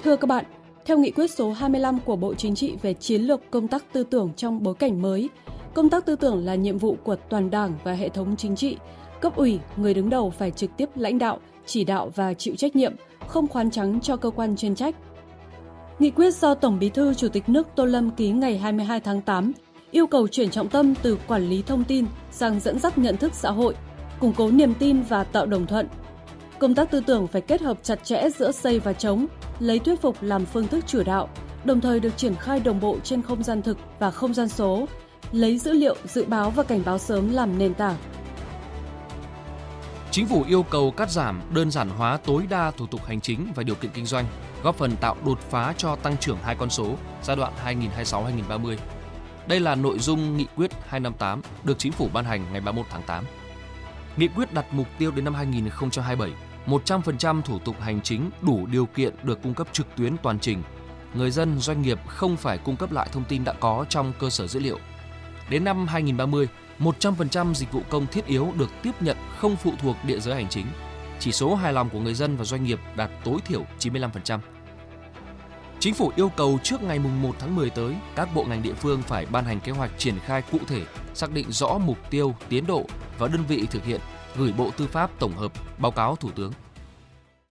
Thưa các bạn, theo nghị quyết số 25 của Bộ Chính trị về chiến lược công tác tư tưởng trong bối cảnh mới, công tác tư tưởng là nhiệm vụ của toàn Đảng và hệ thống chính trị. Cấp ủy, người đứng đầu phải trực tiếp lãnh đạo, chỉ đạo và chịu trách nhiệm, không khoán trắng cho cơ quan chuyên trách. Nghị quyết do Tổng Bí thư Chủ tịch nước Tô Lâm ký ngày 22 tháng 8 yêu cầu chuyển trọng tâm từ quản lý thông tin sang dẫn dắt nhận thức xã hội, củng cố niềm tin và tạo đồng thuận. Công tác tư tưởng phải kết hợp chặt chẽ giữa xây và chống, lấy thuyết phục làm phương thức chủ đạo, đồng thời được triển khai đồng bộ trên không gian thực và không gian số, lấy dữ liệu, dự báo và cảnh báo sớm làm nền tảng. Chính phủ yêu cầu cắt giảm, đơn giản hóa tối đa thủ tục hành chính và điều kiện kinh doanh, góp phần tạo đột phá cho tăng trưởng hai con số giai đoạn 2026-2030. Đây là nội dung nghị quyết 258 được Chính phủ ban hành ngày 31 tháng 8. Nghị quyết đặt mục tiêu đến năm 2027, 100% thủ tục hành chính đủ điều kiện được cung cấp trực tuyến toàn trình. Người dân, doanh nghiệp không phải cung cấp lại thông tin đã có trong cơ sở dữ liệu. Đến năm 2030, 100% dịch vụ công thiết yếu được tiếp nhận không phụ thuộc địa giới hành chính. Chỉ số hài lòng của người dân và doanh nghiệp đạt tối thiểu 95%. Chính phủ yêu cầu trước ngày 1 tháng 10 tới, các bộ ngành địa phương phải ban hành kế hoạch triển khai cụ thể, xác định rõ mục tiêu, tiến độ và đơn vị thực hiện, gửi Bộ Tư pháp tổng hợp, báo cáo Thủ tướng.